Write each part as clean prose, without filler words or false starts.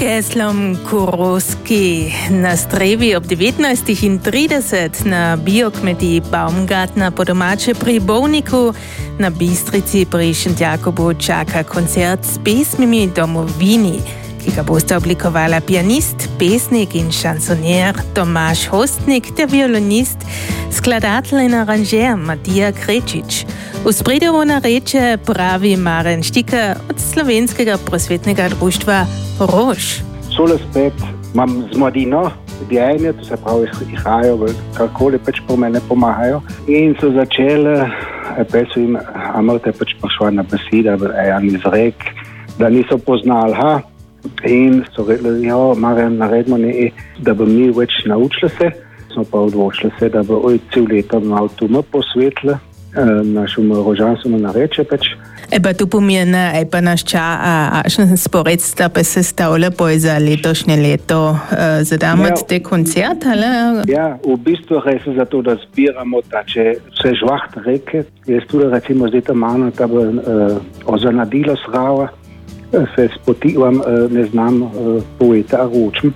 geslom Kurowski na strevi ob 19:30 na biokmetiji Baumgartner po domače pri Bovniku na Bistrici pri Šentjakobu čaka koncert s pesmimi domovini, ki ga bosta oblikovala pianist, pesnik in šansonier Tomaž Hostnik ter violinist, skladatelj in aranžer Matija Krečič. V spredju nareče pravi Maren Štika od slovenskega prosvetnega društva Rož. Sole spet imam z mladino dejanje, to se pravi, igrajo, kakoli pač po mene pomagajo. In so začeli, pa so jim amrte pač prišla na beseda, en izrek, da niso poznali, in so rekli, Maren, naredimo ne, da bi mi več naučili se. Smo pa odločili se, da bi cel leto malo tu posvetili našemu rožanskemu nareče pač. Pa tu pomeni, pa naš spored sta pa sestavlja za letošnje leto zadamati te koncert, ali? Ja, v bistvu gre se za to, da zbiramo ta, če se žvaht reke. Jaz tudi recimo zdaj tam malo, da bi ozanadilo srava, se spotivam, ne znam poeta ručem.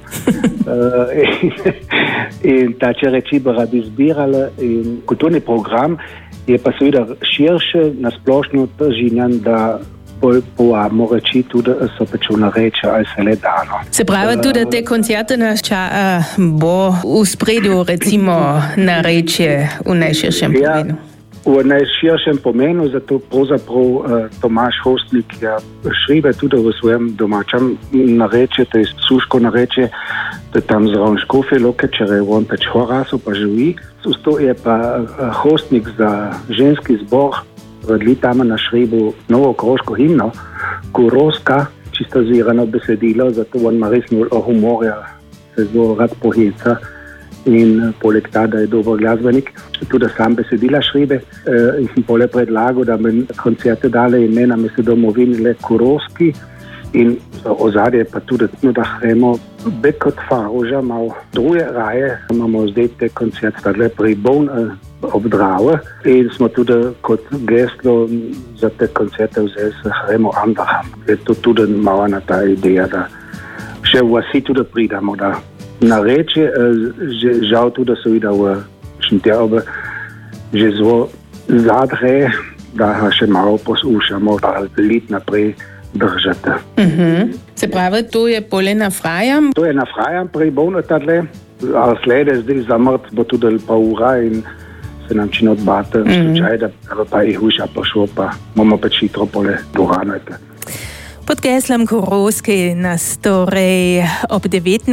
In ta, če reči, bi radi zbirali in kulturni program je pa seveda širše, nasplošno trženjan, da povabimo reči tudi, so pač v nareče ali se le dano. Se pravi tudi, da te koncerte bo v spredju recimo nareče v najširšem pomenu? V najširšem pomenu, zato pravzaprav Tomaž Hostnik šribe tudi v svojem domačem nareče, to je suško nareče, da tam zraven Škofje Loke, če je on pač Horasu pa živi. Usto je pa Hostnik za ženski zbor vedli tam na šribu novo kroško himno, Kurowska, čisto zirano besedilo, zato on ima res nul humorja, se zelo rad poheca. In poleg ta, da je dober glasbenik, tudi sam besedila šribe. In sem pole predlagal, da bi koncerte dale ime na mesto domovini le Kurowski. In ozadje pa tudi, da gremo bek kot Faroža, malo druge raje. Imamo zdaj te koncerte pri ob Drave. In smo tudi kot geslo za te koncerte vzeli s gremo Andaham. Je to tudi malo na ta ideja, da še v vasi tudi pridemo, da nareče, žal tudi, da so videli v Šentjakobu že zelo zadre, da ga še malo poslušamo, pa let naprej držati. Se pravi, to je pole na Frajam? To je na Frajam pri Bovnatadle, ali slede zdaj zamrt, bo tudi pa ura in se nam čini odbate, slučaj, da pa jih uša pošlo, pa imamo pač hitro pole doranete. Pod geslom Kurowski nas torej ob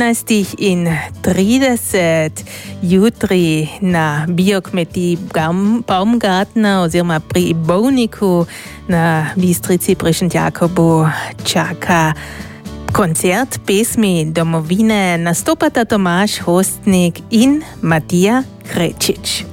19:30 jutri na biokmetiji Baumgartner oziroma pri Bovniku na Bistrici pri Šentjakobu čaka koncert pesmi domovine. Nastopata Tomaž Hostnik in Matija Krečič.